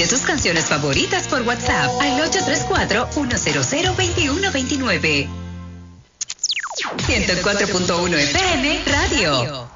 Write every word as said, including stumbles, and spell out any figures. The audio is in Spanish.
Pide tus canciones favoritas por WhatsApp al ocho tres cuatro, uno cero cero, dos uno dos nueve. ciento cuatro punto uno F M Radio.